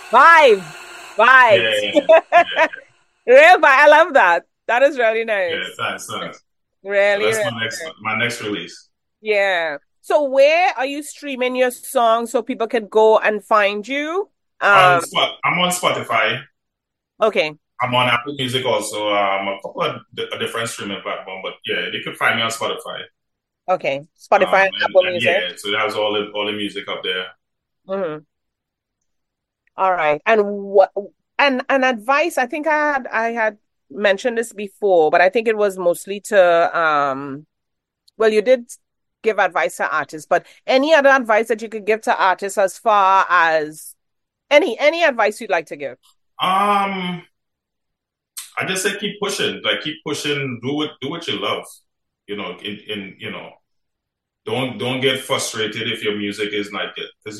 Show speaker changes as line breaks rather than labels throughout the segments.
Vibes. Vibes.
Yeah, yeah,
Real vibe. I love that. That is really
yeah.
nice.
Thanks, thanks. So
Really,
that's
really
my
nice.
next release.
Yeah. So where are you streaming your song so people can go and find you? Um,
I'm on Spotify.
okay.
I'm on Apple Music also. A couple of different streaming platforms, but yeah, you can find me on Spotify.
Okay. Spotify and Apple
And
Music.
yeah, so that was all the music up there.
Hmm. All right. And what and advice, I think I had mentioned this before, but I think it was mostly to well, you did give advice to artists, but any other advice that you could give to artists as far as any advice you'd like to give?
Um, I just say keep pushing, like keep pushing. Do what you love. In don't get frustrated if your music is not good because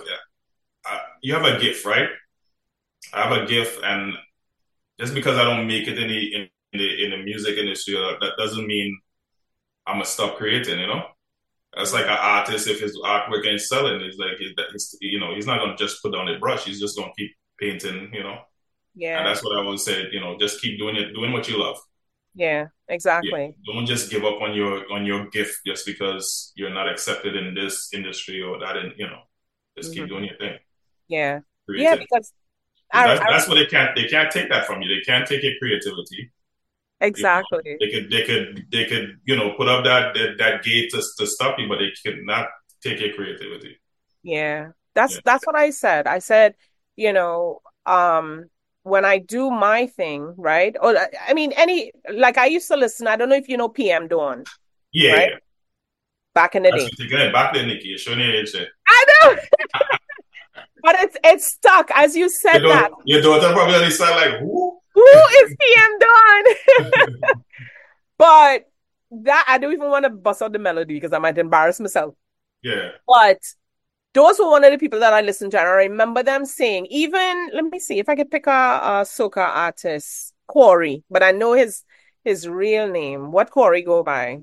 you have a gift, right? I have a gift, and just because I don't make it in the music industry, that doesn't mean I'm gonna stop creating. That's like
Mhm.
an artist if his artwork ain't selling, it's like he's not gonna just put down a brush. He's just gonna keep painting. And
Yeah.
that's what I would say. Just keep doing it, doing what you love.
Yeah,
Yeah,
exactly.
don't just give up on your gift just because you're not accepted in this industry or that. Just keep
Hmm.
doing your thing,
Yeah. Yeah,
creating.
because
Because
I
that's what they can't take that from you. They can't take your creativity.
exactly.
They could put up that gate to stop you, but they could not take your creativity.
Yeah.
Yeah.
That's what I said. I said, you know, when I do my thing, right? Or I mean any like I used to listen, I don't know if you know PM Dawn,
Yeah,
right?
yeah.
Back in the
That's
day.
what taking it back there, Nikki. You're showing your age there.
I know, but it's stuck as you
Your
said that.
daughter, your daughter probably sound like who?
Who is PM Dawn? But that I don't even want to bust out the melody because I might embarrass myself.
Yeah.
But those were one of the people that I listened to, and I remember them saying, even let me see if I could pick a soca artist, Corey, but I know his real name. What Corey go by?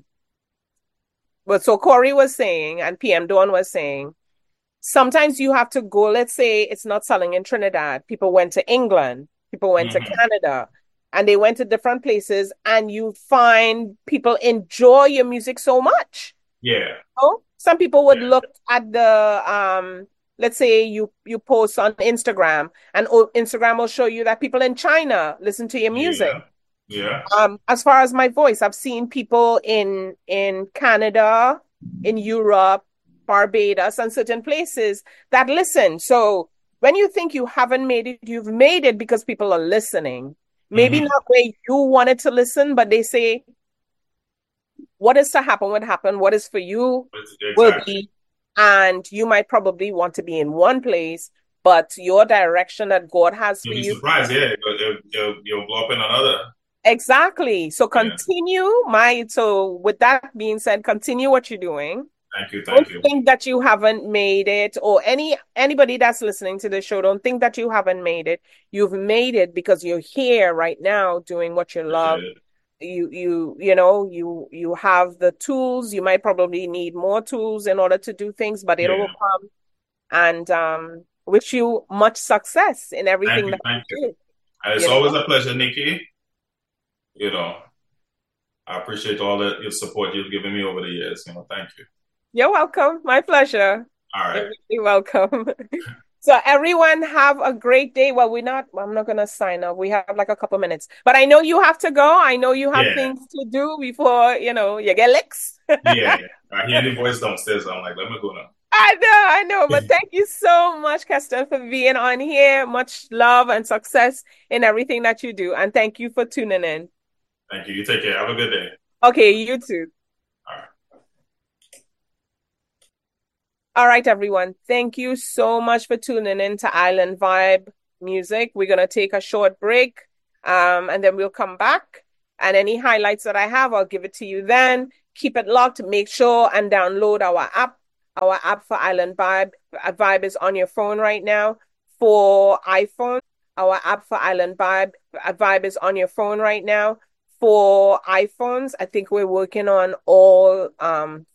But so Corey was saying, and PM Dawn was saying, sometimes you have to go, let's say it's not selling in Trinidad. People went to England, people went to
Hmm.
Canada, and they went to different places, and you find people enjoy your music so much.
Yeah.
Oh, some people would
Yeah.
look at the let's say you post on Instagram and Instagram will show you that people in China listen to your music.
Yeah. Yeah.
As far as my voice, I've seen people in Canada, in Europe, Barbados, and certain places that listen. So when you think you haven't made it, you've made it because people are listening. Maybe
Hmm.
not where you wanted to listen, but they say what is to happen would happen. What is for you will
Exactly.
be. And you might probably want to be in one place, but your direction that God has for
You'll be
you.
surprised. Yeah. You'll blow up in another.
Exactly. So
Yeah.
so with that being said, continue what you're doing.
Thank you.
Don't
Thank you.
think that you haven't made it, or anybody that's listening to the show, don't think that you haven't made it. You've made it because you're here right now doing what you love.
Appreciate it.
You have the tools. You might probably need more tools in order to do things, but it'll
Yeah.
come. And wish you much success in
Thank
everything
you.
that
Thank you.
you do.
And it's
You
always
know,
a pleasure, Nikki. You know, I appreciate all the your support you've given me over the years. Thank you.
you're welcome. My pleasure.
All
You're
right.
really welcome. So everyone have a great day. I'm not gonna sign up. We have like a couple minutes. But I know you have to go. I know you have
Yeah.
things to do before, you get licks.
Yeah. I hear the voice downstairs. I'm like, let me go now.
I know. But thank you so much, Keston, for being on here. Much love and success in everything that you do. And thank you for tuning in.
Thank you. You take care. Have a good day.
Okay, you too.
All right.
All right, everyone. Thank you so much for tuning in to Island Vibe Music. We're gonna take a short break, and then we'll come back. And any highlights that I have, I'll give it to you then. Keep it locked. Make sure and download our app. Our app for Island Vibe. Vibe is on your phone right now for iPhone. Our app for Island Vibe. Vibe is on your phone right now for iPhones. I think we're working on all